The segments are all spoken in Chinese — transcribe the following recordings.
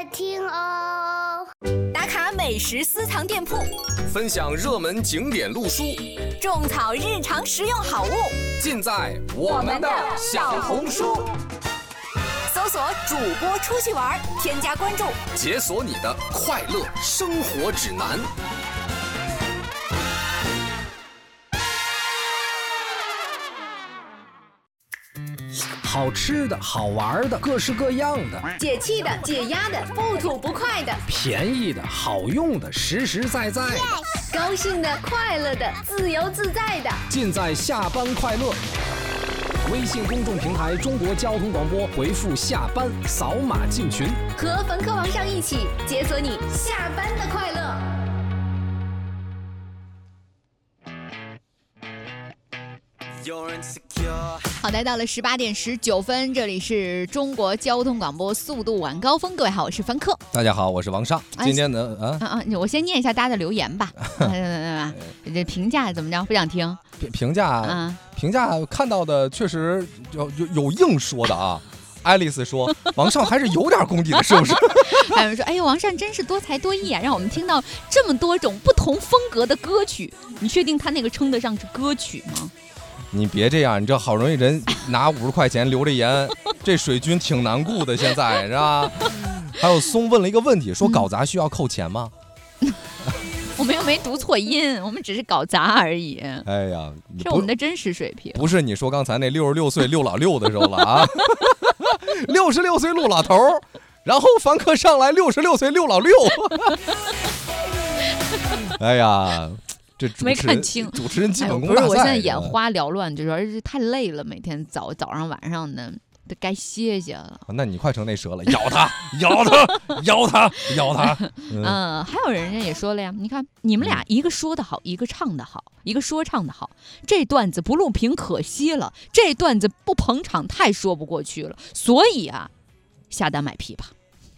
听哦。 打卡美食私藏店铺， 分享热门景点路书， 种草日常实用好物， 尽在我们的小红书。 搜索主播出去玩，添加关注， 解锁你的快乐生活指南。 好吃的好玩的各式各样的， 解气的解压的不吐不快的， 便宜的好用的实实在在的， 高兴的快乐的自由自在的， 尽在下班快乐。微信公众平台中国交通广播，回复下班扫码进群， 和冯客王上一起解锁你下班的快乐。好，来到了18点19分，这里是中国交通广播速度晚高峰。各位好，我是凡客。 大家好，我是王尚。今天呢， 我先念一下大家的留言吧。这评价怎么着？不想听。 评价看到的确实有硬说的啊。爱丽丝说：“王尚还是有点功底的，是不是？” 还有人说：“哎呦，王尚真是多才多艺啊，让我们听到这么多种不同风格的歌曲。你确定他那个称得上是歌曲吗？” 你别这样，你这好容易人拿50块钱留着言，这水军挺难顾的，现在是吧？还有松问了一个问题，说搞砸需要扣钱吗？ 我们又没读错音，我们只是搞砸而已。 哎呀， 是我们的真实水平。 不是你说刚才那66岁六老六的时候了啊，66岁陆老头，然后凡客上来66岁六老六。哎呀。这没看清主持人基本功大赛。 不是，我现在眼花缭乱，就是太累了，每天早上晚上的都该歇歇了。 那你快成那蛇了，咬他，咬他，咬他，咬他。 还有人家也说了呀，你看你们俩一个说得好，一个唱得好，一个说唱得好，这段子不录屏可惜了，这段子不捧场太说不过去了，所以啊，下单买琵琶。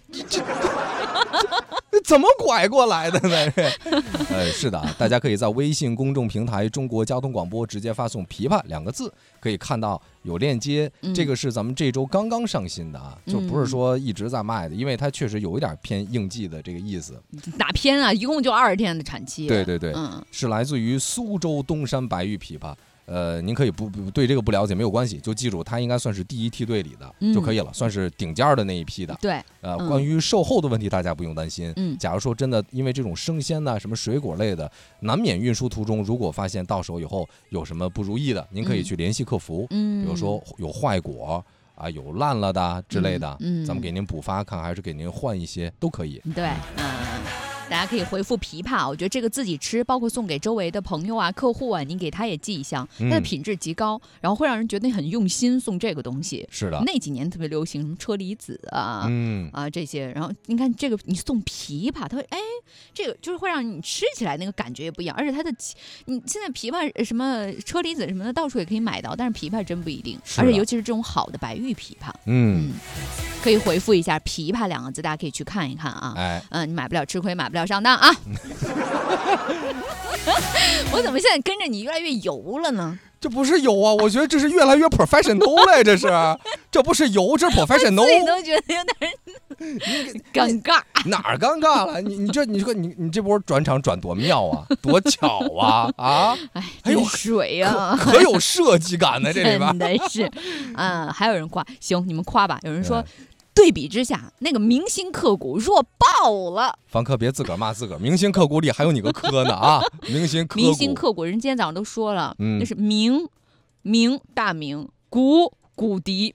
怎么拐过来的呢？是的，大家可以在微信公众平台中国交通广播直接发送琵琶2个字，可以看到有链接。这个是咱们这周刚刚上新的啊，就不是说一直在卖的，因为它确实有一点偏应季的这个意思。 哪偏啊？一共就20天的产期。 对，是来自于苏州东山白玉琵琶。您可以不对这个不了解没有关系，就记住它应该算是第一梯队里的就可以了，算是顶尖的那一批的。 对， 关于售后的问题大家不用担心。假如说真的因为这种生鲜呐、什么水果类的，难免运输途中如果发现到手以后有什么不如意的，您可以去联系客服。比如说有坏果啊，有烂了的之类的，咱们给您补发，看还是给您换一些都可以。 对，大家可以回复琵琶，我觉得这个自己吃，包括送给周围的朋友啊、客户啊，你给他也寄一箱，它的品质极高，然后会让人觉得你很用心送这个东西。 是的， 那几年特别流行什么车厘子啊，这些，然后你看这个你送琵琶，它会这个就是会让你吃起来那个感觉也不一样，而且它的你现在琵琶什么车厘子什么的到处也可以买到，但是琵琶真不一定，而且尤其是这种好的白玉琵琶，可以回复一下琵琶2个字，大家可以去看一看啊。你买不了吃亏，买不了上当啊。我怎么现在跟着你越来越油了呢？ 这不是油啊，我觉得这是越来越 professional 了，这不是油，这是 professional。 我自己都觉得有点尴尬。 哪儿尴尬了？你这波转场转多妙啊，多巧啊啊！ 还有水啊， 可有设计感呢，这里边真的是。还有人夸，行，你们夸吧。有人说。对比之下，那个明星刻骨弱爆了。 凡客别自个儿骂自个儿，明星刻骨里还有你个科呢啊！明星刻骨，人今天早上都说了，那是明大明骨迪。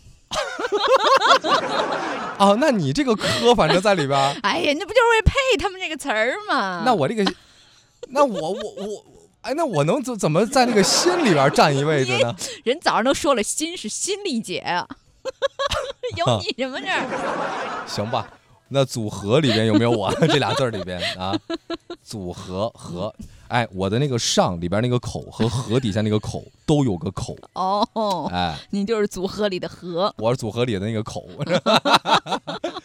哦，那你这个科反正在里边。 哎呀，那不就是为配他们这个词儿吗？ 那我这个，那我。那我能怎么在那个心里边占一位置呢？ 人早上都说了，心是心力姐啊。有你什么事儿？ 行吧，那组合里边有没有我这俩字里边啊？组合和我的那个上里边那个口和河底下那个口都有个口哦。你就是组合里的河， 我是组合里的那个口。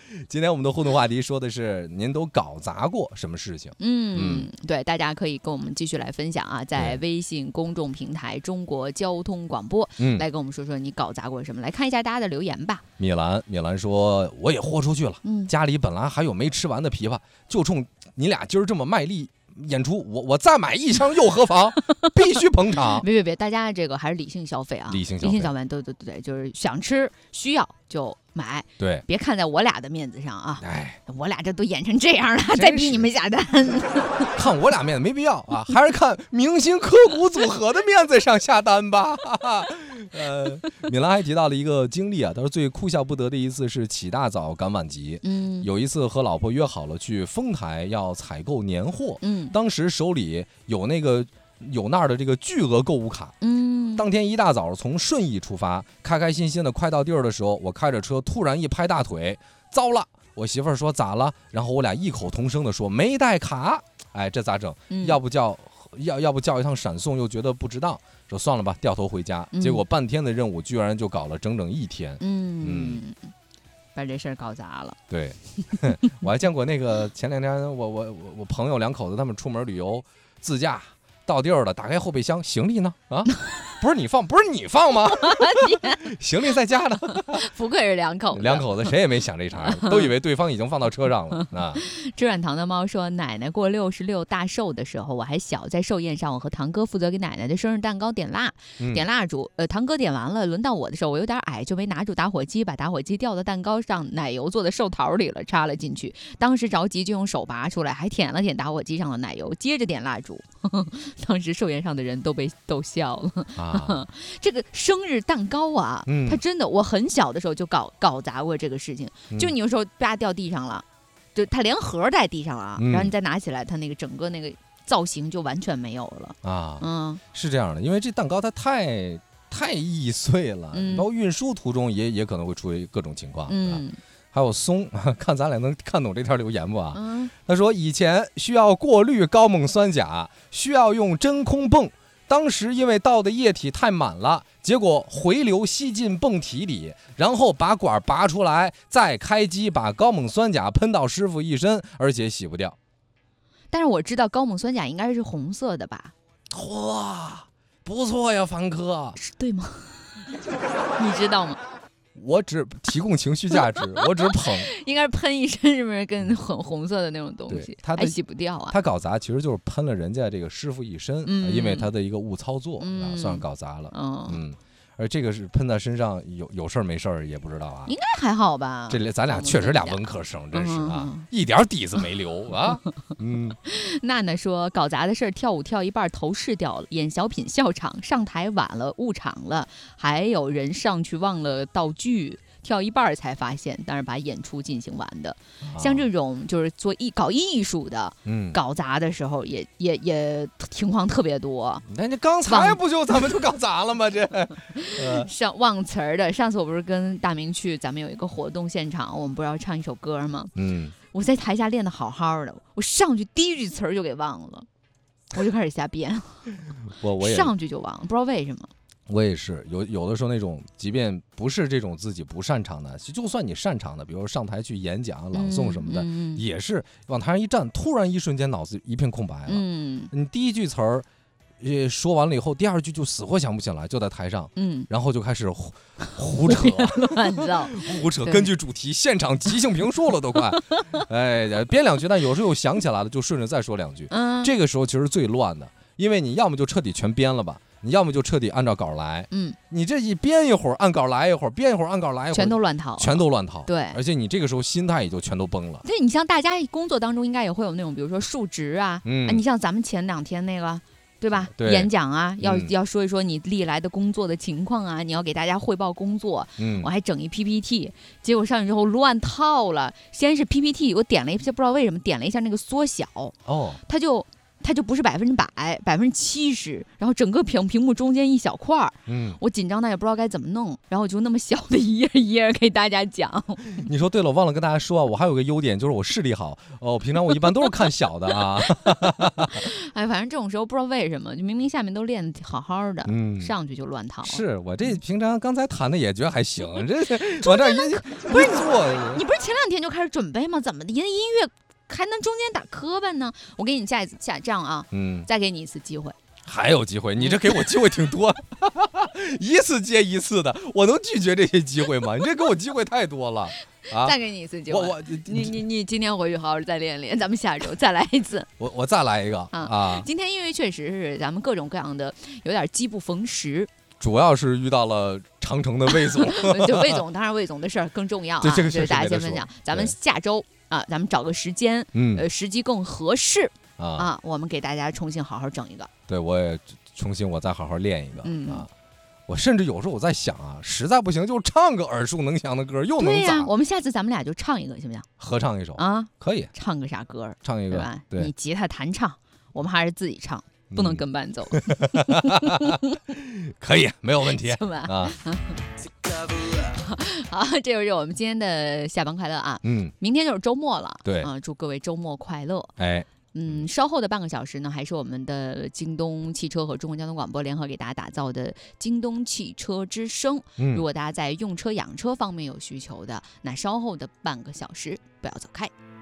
今天我们的互动话题说的是您都搞砸过什么事情？ 对，大家可以跟我们继续来分享啊，在微信公众平台中国交通广播，来跟我们说说你搞砸过什么。来看一下大家的留言吧。 米兰说我也豁出去了，家里本来还有没吃完的枇杷，就冲你俩今儿这么卖力演出，我再买1箱又何妨？必须捧场。 别，大家这个还是理性消费啊，理性消费，对，就是想吃需要就买， 对， 别看在我俩的面子上啊！我俩这都演成这样了，再逼你们下单， 看我俩面子没必要啊，还是看明星科骨组合的面子上下单吧。米兰还提到了一个经历啊，他说最哭笑不得的一次是起大早赶晚集，有一次和老婆约好了去丰台要采购年货，当时手里有那儿的这个巨额购物卡，当天一大早从顺义出发，开开心心的快到地儿的时候，我开着车突然一拍大腿，糟了！我媳妇儿说咋了？然后我俩异口同声的说没带卡，哎，这咋整？要不叫一趟闪送，又觉得不值当，说算了吧，掉头回家。结果半天的任务居然就搞了整整1天， 把这事儿搞砸了。 对，我还见过那个前2天我朋友2口子他们出门旅游自驾。到地儿了，打开后备箱，行李呢？啊，不是你放吗？行李在家呢。 不愧是2口子 ，2口子谁也没想这茬，都以为对方已经放到车上了啊。 吃软糖的猫说，奶奶过66大寿的时候，我还小，在寿宴上，我和堂哥负责给奶奶的生日蛋糕点蜡烛。堂哥点完了，轮到我的时候，我有点矮，就没拿住打火机，把打火机掉到蛋糕上奶油做的寿桃里了，插了进去。当时着急就用手拔出来，还舔了舔打火机上的奶油，接着点蜡烛。当时寿宴上的人都被逗笑了这个生日蛋糕啊，它真的，我很小的时候就搞砸过这个事情，就你有时候啪掉地上了，就它连盒在地上了，然后你再拿起来，它那个整个那个造型就完全没有了啊。 是这样的，因为这蛋糕它太易碎了，包括运输途中也可能会出现各种情况。还有松，看咱俩能看懂这条留言不啊？他说以前需要过滤高锰酸钾，需要用真空泵，当时因为倒的液体太满了，结果回流吸进泵体里，然后把管拔出来，再开机把高锰酸钾喷到师傅一身，而且洗不掉。 但是我知道高锰酸钾应该是红色的吧？ 哇，不错呀，凡哥， 是对吗？你知道吗？ 我只提供情绪价值，我只捧。 应该是喷一身，是不是跟很红色的那种东西？它还洗不掉啊。 他搞砸其实就是喷了人家这个师傅一身，因为他的一个误操作，算搞砸了。而这个是喷在身上有事儿没事儿也不知道啊， 应该还好吧？ 这咱俩确实俩文科生，真是啊，一点底子没留啊。 娜娜说搞砸的事儿，跳舞跳一半头饰掉了，演小品笑场，上台晚了误场了，还有人上去忘了道具。跳一半才发现，但是把演出进行完的，像这种就是搞艺术的，搞砸的时候也情况特别多。 那你刚才不就咱们就搞砸了吗？这像忘词儿的，上次我不是跟大明去，咱们有一个活动现场，我们不是要唱一首歌吗？我在台下练得好好的，我上去第一句词儿就给忘了，我就开始瞎编，我上去就忘了，不知道为什么。 我也是有的时候那种，即便不是这种自己不擅长的，就算你擅长的，比如上台去演讲、朗诵什么的，也是往台上一站，突然一瞬间脑子一片空白了。你第一句词儿说完了以后，第二句就死活想不起来，就在台上，然后就开始胡扯乱造， 胡扯，根据主题现场即兴评述了都快。哎，编2句，但有时候又想起来了，就顺着再说2句。这个时候其实最乱的，因为你要么就彻底全编了吧。你要么就彻底按照稿来，你这一编一会儿按稿来一会儿，编一会儿按稿来一会儿， 全都乱套，对， 而且你这个时候心态也就全都崩了。 对，你像大家工作当中应该也会有那种，比如说述职啊，你像咱们前2天那个，对吧？ 对， 演讲啊，要说一说你历来的工作的情况啊，你要给大家汇报工作。我还整一 PPT， 结果上去之后乱套了。先是 PPT， 我点了一下，不知道为什么点了一下那个缩小，它就它就不是100%、70%，然后整个屏幕中间一小块儿，我紧张的也不知道该怎么弄，然后我就那么小的一页一页给大家讲。 你说对了，我忘了跟大家说啊，我还有个优点就是我视力好哦，平常我一般都是看小的啊。 哎，反正这种时候不知道为什么，就明明下面都练得好好的，上去就乱套。 是我这平常刚才弹的也觉得还行，这往这一不是坐， 你不是前2天就开始准备吗？怎么的？音乐还能中间打磕巴呢？我给你下这样啊，再给你一次机会。 还有机会？你这给我机会挺多，一次接一次的，我能拒绝这些机会吗？你这给我机会太多了啊！ 再给你一次机会，你今天回去好好再练练，咱们下周再来一次。 我再来一个啊！ 今天因为确实是咱们各种各样的有点机不逢时。 主要是遇到了长城的魏总， 就魏总，当然魏总的事儿更重要啊， 这个大家先分享。咱们下周啊，咱们找个时间，时机更合适啊，我们给大家重新好好整一个。 对，我也重新我再好好练一个啊。我甚至有时候我在想啊，实在不行就唱个耳熟能详的歌，又能咋？ 对呀，我们下次咱们俩就唱一个，行不行？ 合唱一首啊， 可以。 唱个啥歌？ 唱一个， 对吧？ 对， 你吉他弹唱，我们还是自己唱。不能跟伴奏， 可以，没有问题， 是吧？啊，好，这就是我们今天的下班快乐啊。明天就是周末了， 对啊，祝各位周末快乐。 哎， 稍后的半个小时呢，还是我们的京东汽车和中国交通广播联合给大家打造的京东汽车之声。如果大家在用车养车方面有需求的，那稍后的半个小时不要走开。